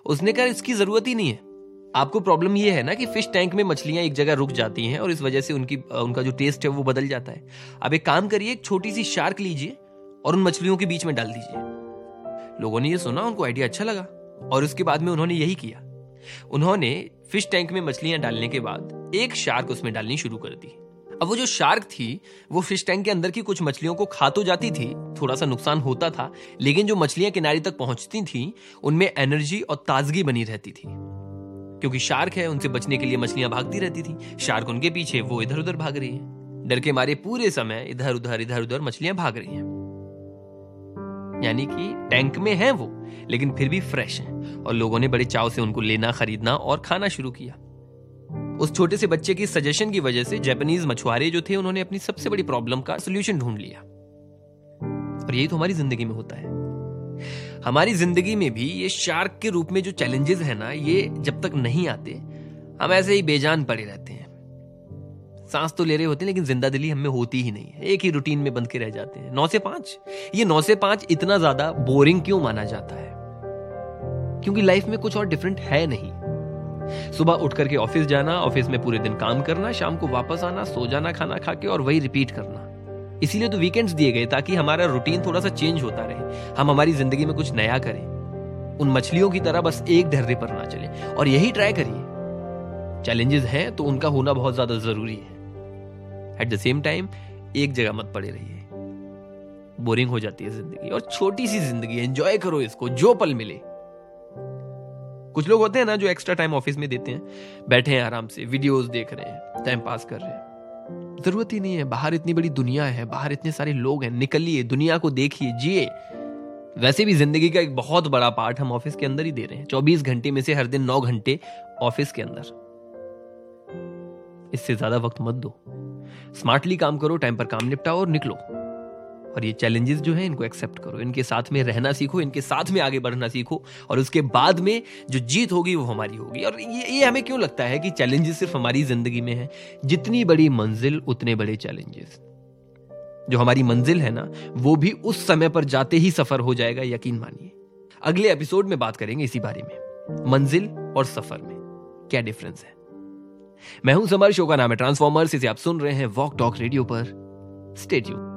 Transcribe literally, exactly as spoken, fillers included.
उसने कहा इसकी जरूरत ही नहीं है। आपको प्रॉब्लम ये है ना कि फिश टैंक में मछलियां एक जगह रुक जाती हैं और इस वजह से उनकी उनका जो टेस्ट है वो बदल जाता है। अब एक काम करिए, एक छोटी सी शार्क लीजिए और उन मछलियों के बीच में डाल दीजिए। लोगों ने ये सुना, उनको आइडिया अच्छा लगा और उसके बाद में उन्होंने यही किया। उन्होंने फिश टैंक में मछलियां डालने के बाद एक शार्क उसमें डालनी शुरू कर दी। अब वो जो शार्क थी वो फिश टैंक के अंदर की कुछ मछलियों को खा तो जाती थी, थोड़ा सा नुकसान होता था, लेकिन जो मछलियां किनारे तक पहुंचती थी उनमें एनर्जी और ताजगी बनी रहती थी। क्योंकि शार्क है, उनसे बचने के लिए मछलियां भागती रहती थी। शार्क उनके पीछे, वो इधर उधर भाग रही है। डर के मारे पूरे समय इधर उधर इधर उधर मछलियां भाग रही हैं। यानी कि टैंक में है वो, लेकिन फिर भी फ्रेश हैं और लोगों ने बड़े चाव से उनको लेना, खरीदना और खाना शुरू किया। उस छोटे से बच्चे की सजेशन की वजह से जापानीज मछुआरे जो थे उन्होंने अपनी सबसे बड़ी प्रॉब्लम का सलूशन ढूंढ लिया। और यही तो हमारी जिंदगी में होता है। हमारी जिंदगी में भी ये शार्क के रूप में जो चैलेंजेस है ना, ये जब तक नहीं आते हम ऐसे ही बेजान पड़े रहते हैं। सांस तो ले रहे होते हैं लेकिन जिंदा दिली हमें होती ही नहीं है। एक ही रूटीन में बंद के रह जाते हैं। नौ से पांच, ये नौ से पांच इतना ज्यादा बोरिंग क्यों माना जाता है? क्योंकि लाइफ में कुछ और डिफरेंट है नहीं। सुबह उठ करके ऑफिस जाना, ऑफिस में पूरे दिन काम करना, शाम को वापस आना, सो जाना खाना खा के और वही रिपीट करना। इसीलिए तो वीकेंड्स दिए गए ताकि हमारा रूटीन थोड़ा सा चेंज होता रहे, हम हमारी जिंदगी में कुछ नया करें। उन मछलियों की तरह बस एक ढर्रे पर ना चले और यही ट्राई करिए। चैलेंजेस हैं तो उनका होना बहुत ज्यादा जरूरी है। एट द सेम टाइम एक जगह मत पड़े रहिए, बोरिंग हो जाती है जिंदगी। और छोटी सी जिंदगी, एंजॉय करो इसको, जो पल मिले। कुछ लोग होते हैं ना जो एक्स्ट्रा टाइम ऑफिस में देते हैं, बैठे हैं आराम से, वीडियोस देख रहे हैं, टाइम पास कर रहे हैं। जरूरत ही नहीं है, बाहर इतनी बड़ी दुनिया है, बाहर इतने सारे लोग हैं, निकलिए, दुनिया को देखिए, जिए। वैसे भी जिंदगी का एक बहुत बड़ा पार्ट हम ऑफिस के अंदर ही दे रहे हैं। चौबीस घंटे में से हर दिन नौ घंटे ऑफिस के अंदर। इससे ज्यादा वक्त मत दो। स्मार्टली काम करो, टाइम पर काम निपटाओ और निकलो। और ये चैलेंजेस जो हैं इनको एक्सेप्ट करो, इनके साथ में रहना सीखो, इनके साथ में आगे बढ़ना सीखो और उसके बाद में जो जीत होगी वो हमारी होगी। और ये, ये हमें क्यों लगता है कि चैलेंजेस सिर्फ हमारी जिंदगी में है? जितनी बड़ी मंजिल उतने बड़े चैलेंजेस। जो हमारी मंजिल है ना, वो भी उस समय पर जाते ही सफर हो जाएगा, यकीन मानिए। अगले एपिसोड में बात करेंगे इसी बारे में, मंजिल और सफर में क्या डिफरेंस है। मैं हूं समर, शो का नाम है ट्रांसफॉर्मर्स। इसे आप सुन रहे हैं वॉक टॉक रेडियो पर। Stay tuned.